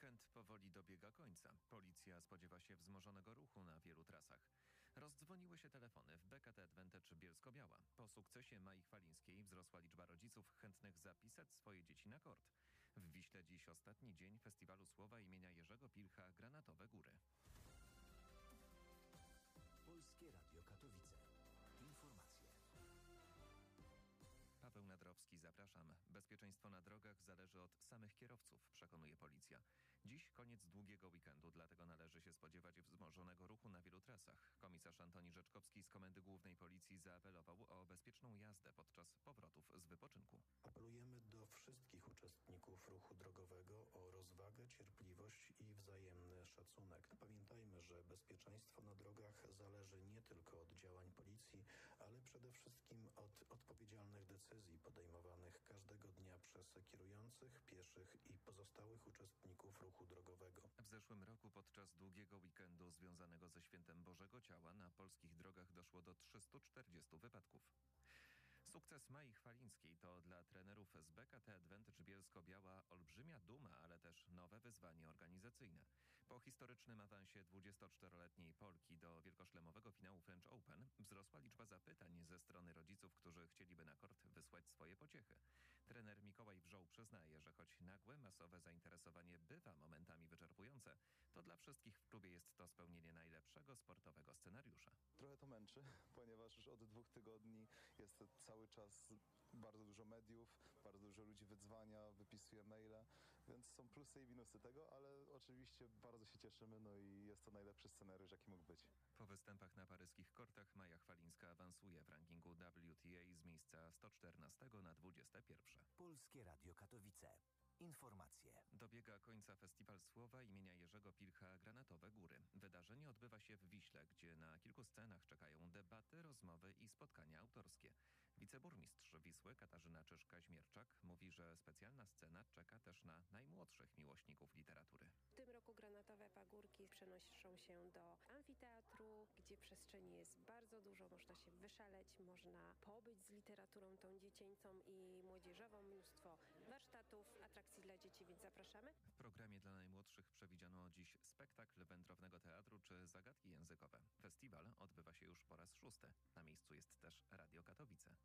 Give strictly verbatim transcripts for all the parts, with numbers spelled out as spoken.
Weekend powoli dobiega końca. Policja spodziewa się wzmożonego ruchu na wielu trasach. Rozdzwoniły się telefony w B K T Advantage Bielsko-Biała. Po sukcesie Mai Chwalińskiej wzrosła liczba rodziców chętnych zapisać swoje dzieci na kort. W Wiśle dziś ostatni dzień Festiwalu Słowa imienia Jerzego Pilcha Granatowe Góry. Polskie Radio Katowice. Informacje. Paweł Nadrowski, zapraszam. Bezpieczeństwo na drogach zależy od samych kierowców, przekonuje policja. Dziś koniec długiego weekendu, dlatego należy się spodziewać wzmożonego ruchu na wielu trasach. Komisarz Antoni Rzeczkowski z Komendy Głównej Policji zaapelował o bezpieczną jazdę podczas powrotów z wypoczynku. Apelujemy do wszystkich uczestników ruchu drogowego o rozwagę, cierpliwość i wzajemny szacunek. Pamiętajmy, że bezpieczeństwo na drogach zależy nie tylko od działań policji, ale przede wszystkim od odpowiedzialnych decyzji podejmowanych każdego dnia przez kierujących, pieszych i pozostałych uczestników ruchu drogowego. W zeszłym roku podczas długiego weekendu związanego ze Świętem Bożego Ciała na polskich drogach doszło do trzystu czterdziestu wypadków. Sukces Mai Chwalińskiej to dla trenerów z B K T Advantage Bielsko-Biała olbrzymia duma, ale też nowe wyzwanie organizacyjne. Po historycznym awansie dwudziestoczteroletniej Polki do wielkoszlemowego finału French Open wzrosła liczba zapytań ze strony rodziców, którzy chcieliby na kort wysłać swoje pociechy. Trener Mikołaj Wrzoł przyznaje, że choć nagłe, masowe zainteresowanie bywa momentami wyczerpujące, to dla wszystkich w klubie jest to spełnienie najlepszego sportowego scenariusza. Trochę to męczy, ponieważ już od dwóch tygodni jest to cały czas bardzo dużo mediów, bardzo dużo ludzi wydzwania, wypisuje maile, więc są plusy i minusy tego, ale oczywiście bardzo się cieszymy, no i jest to najlepszy scenariusz, jaki mógł być. Po występach na paryskich kortach Maja Chwalińska awansuje w rankingu W T A z miejsca sto czternastego na dwudzieste pierwsze. Polskie Radio Katowice. Informacje. Dobiega końca Festiwal Słowa imienia Jerzego Pilcha Granatowe Góry. Wydarzenie odbywa się w Wiśle, gdzie na kilku scenach czekają debaty, rozmowy i spotkania autorskie. Wiceburmistrz Wisły Katarzyna Czyszka-Śmierczak mówi, że specjalna scena czeka też na najmłodszych miłośników literatury. W tym roku Granatowe Pagórki przenoszą się do amfiteatru, gdzie przestrzeni jest bardzo dużo. Można się wyszaleć, można pobyć z literaturą tą dziecięcą i młodzieżową. Mnóstwo warsztatów, atrakcji dla dzieci, więc zapraszamy. W programie dla najmłodszych przewidziano dziś spektakl wędrownego teatru czy zagadki językowe. Festiwal odbywa się już po raz szósty. Na miejscu jest też Radio Katowice.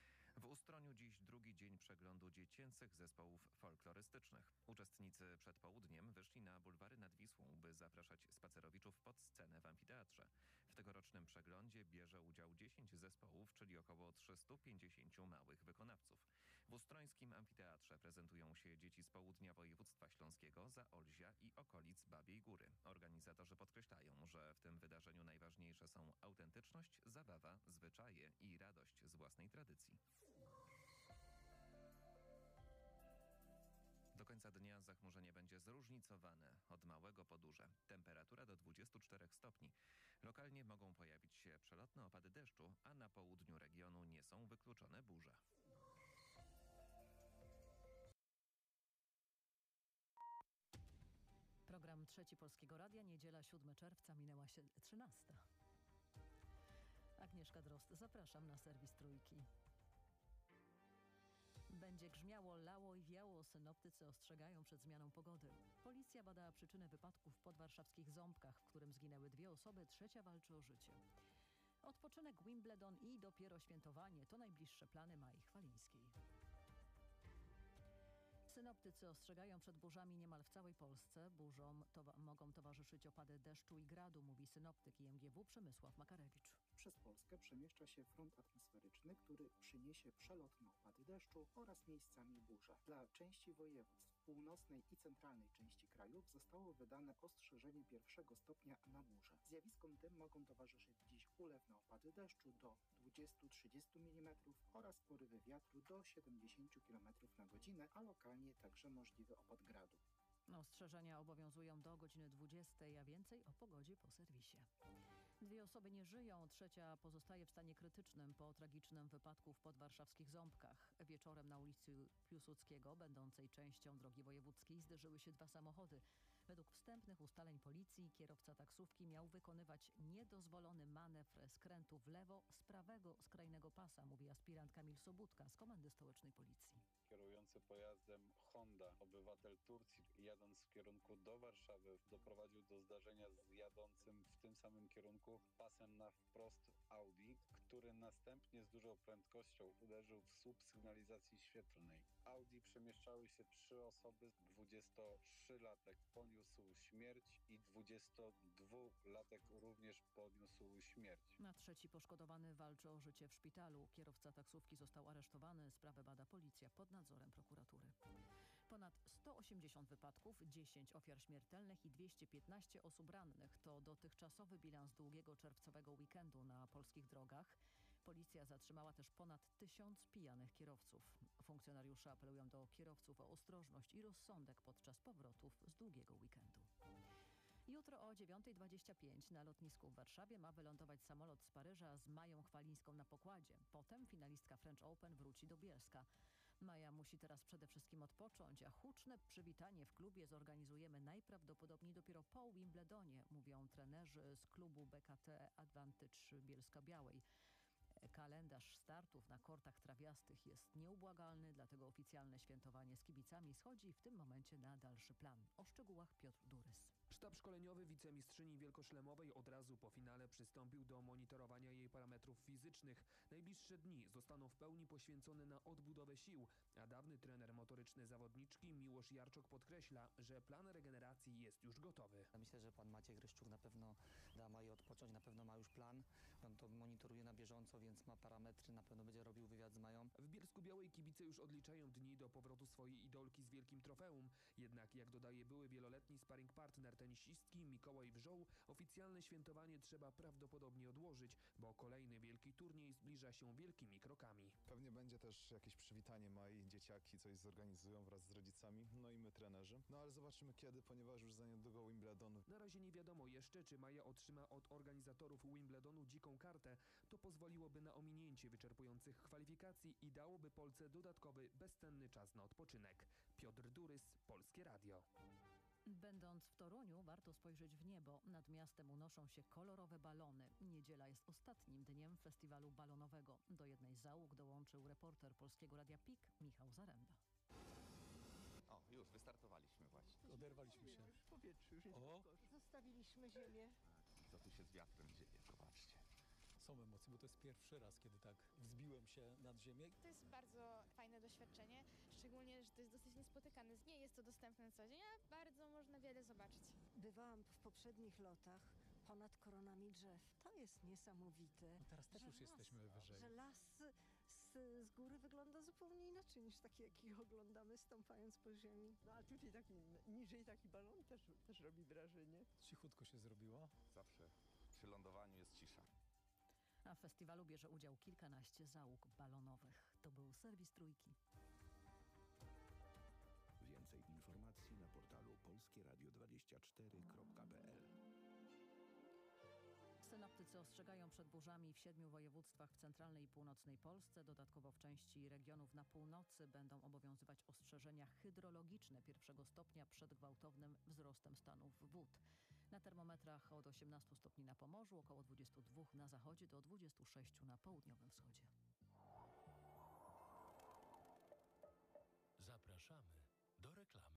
W Ustroniu dziś drugi dzień przeglądu dziecięcych zespołów folklorystycznych. Uczestnicy przed południem wyszli na bulwary nad Wisłą, by zapraszać spacerowiczów pod scenę w amfiteatrze. W tegorocznym przeglądzie bierze udział dziesięć zespołów, czyli około trzystu pięćdziesięciu małych wykonawców. W ustrońskim amfiteatrze prezentują się dzieci z południa województwa śląskiego, Zaolzia i okolic Babiej Góry. Organizatorzy podkreślają, że w tym wydarzeniu najważniejsze są autentyczność, zabawa, zwyczaje i radość z własnej tradycji. Do końca dnia zachmurzenie będzie zróżnicowane od małego po duże. Temperatura do dwudziestu czterech stopni. Lokalnie mogą pojawić się przelotne opady deszczu, a na południu regionu nie są wykluczone burze. Program Trzeci Polskiego Radia, niedziela siódmego czerwca, minęła się trzynasta. Agnieszka Drozd, zapraszam na serwis Trójki. Będzie grzmiało, lało i wiało. Synoptycy ostrzegają przed zmianą pogody. Policja bada przyczynę wypadku w podwarszawskich Ząbkach, w którym zginęły dwie osoby, trzecia walczy o życie. Odpoczynek, Wimbledon i dopiero świętowanie to najbliższe plany Mai Chwalińskiej. Synoptycy ostrzegają przed burzami niemal w całej Polsce. Burzom towa- mogą towarzyszyć opady deszczu i gradu, mówi synoptyk I M G W Przemysław Makarewicz. Przez Polskę przemieszcza się front atmosferyczny, który przyniesie przelotne opady deszczu oraz miejscami burze. Dla części województw północnej i centralnej części kraju zostało wydane ostrzeżenie pierwszego stopnia na burzę. Zjawiskom tym mogą towarzyszyć dziś ulewne opady deszczu do dwudziestu do trzydziestu milimetrów oraz porywy wiatru do siedemdziesięciu kilometrów na godzinę, a lokalnie także możliwy opad gradu. Ostrzeżenia obowiązują do godziny dwudziestej, a więcej o pogodzie po serwisie. Dwie osoby nie żyją, trzecia pozostaje w stanie krytycznym po tragicznym wypadku w podwarszawskich Ząbkach. Wieczorem na ulicy Piłsudskiego, będącej częścią drogi wojewódzkiej, zderzyły się dwa samochody. Według wstępnych ustaleń policji kierowca taksówki miał wykonywać niedozwolony manewr skrętu w lewo z prawego skrajnego pasa, mówi aspirant Kamil Sobutka z Komendy Stołecznej Policji. kierujący pojazdem Honda, obywatel Turcji, jadąc w kierunku do Warszawy, doprowadził do zdarzenia z jadącym w tym samym kierunku pasem na wprost Audi, który następnie z dużą prędkością uderzył w słup sygnalizacji świetlnej. Audi przemieszczały się trzy osoby, dwudziestotrzylatek poniósł śmierć i dwudziestodwulatek również poniósł śmierć. Na trzeci poszkodowany walczy o życie w szpitalu. Kierowca taksówki został aresztowany. Sprawę bada policja pod nadzorem prokuratury. Ponad sto osiemdziesiąt wypadków, dziesięć ofiar śmiertelnych i dwieście piętnaście osób rannych to dotychczasowy bilans długiego czerwcowego weekendu na polskich drogach. Policja zatrzymała też ponad tysiąc pijanych kierowców. Funkcjonariusze apelują do kierowców o ostrożność i rozsądek podczas powrotów z długiego weekendu. Jutro o dziewiąta dwadzieścia pięć na lotnisku w Warszawie ma wylądować samolot z Paryża z Mają Chwalińską na pokładzie. Potem finalistka French Open wróci do Bielska. Maja musi teraz przede wszystkim odpocząć, a huczne przywitanie w klubie zorganizujemy najprawdopodobniej dopiero po Wimbledonie, mówią trenerzy z klubu B K T Advantage Bielska-Białej. Kalendarz startów na kortach trawiastych jest nieubłagalny, dlatego oficjalne świętowanie z kibicami schodzi w tym momencie na dalszy plan. O szczegółach Piotr Durys. Sztab szkoleniowy wicemistrzyni wielkoszlemowej od razu po finale przystąpił do monitorowania jej parametrów fizycznych. Najbliższe dni zostaną w pełni poświęcone na odbudowę sił, a dawny trener motoryczny zawodniczki Miłosz Jarczok podkreśla, że plan regeneracji jest już gotowy. Myślę, że pan Maciej Gryszczuk na pewno da Maji odpocząć, na pewno ma już plan. On to monitoruje na bieżąco, więc ma parametry, na pewno będzie robił wywiad z Mają. W Bielsku-Białej kibice już odliczają dni do powrotu swojej idolki z wielkim trofeum. Jednak jak dodaje były wieloletni sparring partner tenisistki Mikołaj Wrzoł, oficjalne świętowanie trzeba prawdopodobnie odłożyć, bo kolejny wielki turniej zbliża się wielkimi krokami. Pewnie będzie też jakieś przywitanie Mai, dzieciaki coś zorganizują wraz z rodzicami, no i my trenerzy. No ale zobaczymy kiedy, ponieważ już za niedługo Wimbledon. Na razie nie wiadomo jeszcze, czy Maja otrzyma od organizatorów Wimbledonu dziką kartę. To pozwoliłoby na ominięcie wyczerpujących kwalifikacji i dałoby Polsce dodatkowy, bezcenny czas na odpoczynek. Piotr Durys, Polskie Radio. Będąc w Toruniu, warto spojrzeć w niebo. Nad miastem unoszą się kolorowe balony. Niedziela jest ostatnim dniem festiwalu balonowego. Do jednej z załóg dołączył reporter Polskiego Radia P I K Michał Zaręba. O, już wystartowaliśmy właśnie. Oderwaliśmy się. W powietrzu już jest O. Zostawiliśmy ziemię. Co tu się z wiatrem dzieje? Zobaczcie. Są emocje, bo to jest pierwszy raz, kiedy tak wzbiłem się nad ziemię. To jest bardzo fajne doświadczenie, szczególnie, że to jest dosyć niespotykane. Nie jest to dostępne co dzień, a bardzo można wiele zobaczyć. Bywałam w poprzednich lotach ponad koronami drzew. To jest niesamowite. No teraz też już las, jesteśmy wyżej. Że las z, z góry wygląda zupełnie inaczej niż taki, jaki oglądamy stąpając po ziemi. No a tutaj taki niżej taki balon też, też robi wrażenie. Cichutko się zrobiło. Zawsze przy lądowaniu jest cisza. A w festiwalu bierze udział kilkanaście załóg balonowych. To był serwis Trójki. Więcej informacji na portalu polskie radio dwadzieścia cztery kropka p l. Synoptycy ostrzegają przed burzami w siedmiu województwach w centralnej i północnej Polsce. Dodatkowo w części regionów na północy będą obowiązywać ostrzeżenia hydrologiczne pierwszego stopnia przed gwałtownym wzrostem stanów wód. Na termometrach od osiemnastu stopni na Pomorzu, około dwudziestu dwóch na zachodzie do dwudziestu sześciu na południowym wschodzie. Zapraszamy do reklamy.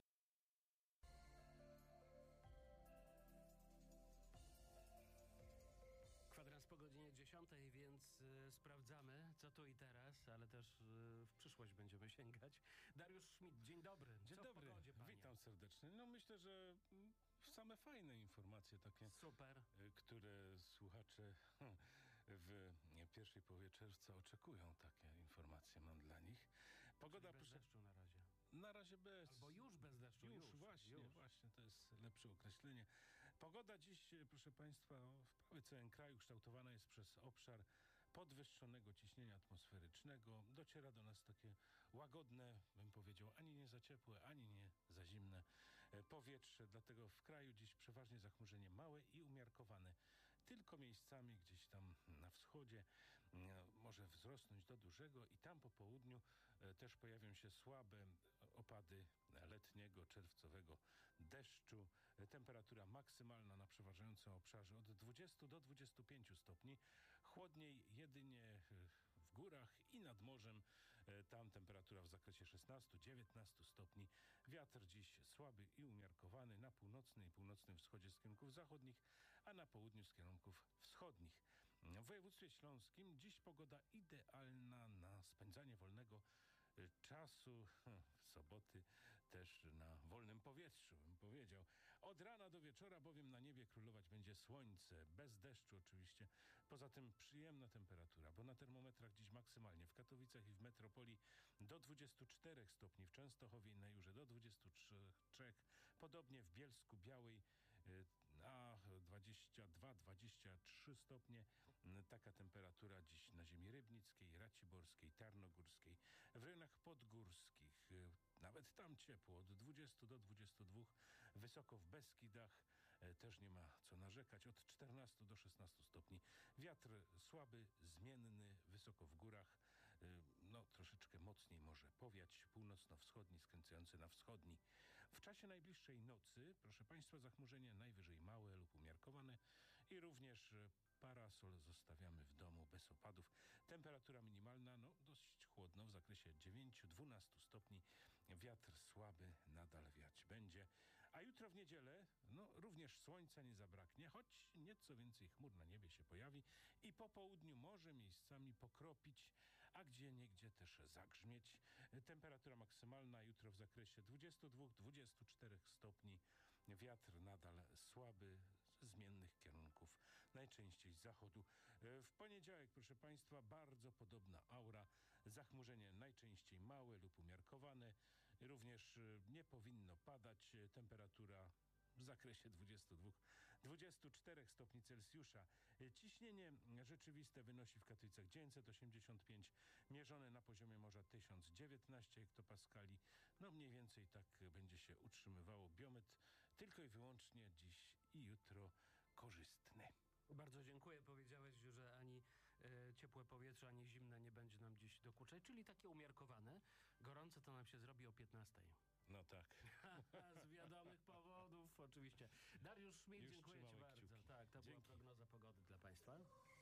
Kwadrans po godzinie dziesiątej, więc y, sprawdzamy, co tu i teraz, ale też y, w przyszłość będziemy sięgać. Dariusz Schmidt, dzień dobry. Dzień co dobry, w pogodzie, panie? Witam serdecznie. No myślę, że mm, same fajne informacje takie. Super. Y, które słuchacze hmm, w pierwszej połowie czerwca oczekują. Takie informacje mam dla nich. Pogoda bez proszę... deszczu na razie. Na razie bez. Albo już bez deszczu. Już, już właśnie, już. właśnie, to jest lepsze określenie. Pogoda dziś, proszę Państwa, w prawie całym kraju kształtowana jest przez obszar podwyższonego ciśnienia atmosferycznego. Dociera do nas takie łagodne, bym powiedział, ani nie za ciepłe, ani nie za zimne powietrze. Dlatego w kraju dziś przeważnie zachmurzenie małe i umiarkowane. Tylko miejscami gdzieś tam na wschodzie może wzrosnąć do dużego i tam po południu też pojawią się słabe opady letniego, czerwcowego deszczu. Temperatura maksymalna na przeważającym obszarze od dwudziestu do dwudziestu pięciu stopni. Chłodniej jedynie w górach i nad morzem E, Tam temperatura w zakresie szesnaście do dziewiętnastu stopni. Wiatr dziś słaby i umiarkowany na północnej i północnym wschodzie z kierunków zachodnich, a na południu z kierunków wschodnich. W województwie śląskim dziś pogoda idealna na spędzanie wolnego e, czasu, w soboty też na wolnym powietrzu, bym powiedział. Od rana do wieczora bowiem na niebie królować będzie słońce, bez deszczu oczywiście. Poza tym przyjemna temperatura, bo na termometrach dziś maksymalnie w Katowicach i w metropolii do dwudziestu czterech stopni, w Częstochowie i na Jurze do dwudziestu trzech, podobnie w Bielsku Białej, y, a dwadzieścia dwa do dwudziestu trzech stopnie. Taka temperatura dziś na ziemi rybnickiej, raciborskiej, tarnogórskiej, w rejonach podgórskich. y, Nawet tam ciepło, od dwudziestu do dwudziestu dwóch, wysoko w Beskidach e, też nie ma co narzekać, od czternastu do szesnastu stopni. Wiatr słaby, zmienny, wysoko w górach, e, no troszeczkę mocniej może powiać, północno-wschodni, skręcający na wschodni. W czasie najbliższej nocy, proszę Państwa, zachmurzenie najwyżej małe lub umiarkowane i również e, parasol zostawiamy w domu bez opadów. Temperatura minimalna, no dość chłodno, w zakresie dziewięć do dwunastu stopni. Wiatr słaby nadal wiać będzie. A jutro w niedzielę, no również słońca nie zabraknie, choć nieco więcej chmur na niebie się pojawi i po południu może miejscami pokropić, a gdzie niegdzie też zagrzmieć. Temperatura maksymalna jutro w zakresie dwudziestu dwóch do dwudziestu czterech stopni. Wiatr nadal słaby, zmiennych kierunków, najczęściej z zachodu. W poniedziałek, proszę Państwa, bardzo podobna aura. Zachmurzenie najczęściej małe lub umiarkowane. Również nie powinno padać. Temperatura w zakresie dwudziestu dwóch do dwudziestu czterech stopni Celsjusza. Ciśnienie rzeczywiste wynosi w Katowicach dziewięćset osiemdziesiąt pięć, mierzone na poziomie morza tysiąc dziewiętnaście hektopaskali. No mniej więcej tak będzie się utrzymywało. Biometr tylko i wyłącznie dziś i jutro korzystny. Bardzo dziękuję. Powiedziałeś, że ani e, ciepłe powietrze, ani zimne nie będzie nam dziś dokuczać, czyli takie umiarkowane. Gorące to nam się zrobi o piętnastej. No tak. Z wiadomych powodów oczywiście. Dariusz Szmid, Już dziękuję Ci trzymamy bardzo. kciuki. Tak, to Dzięki. była prognoza pogody dla Państwa.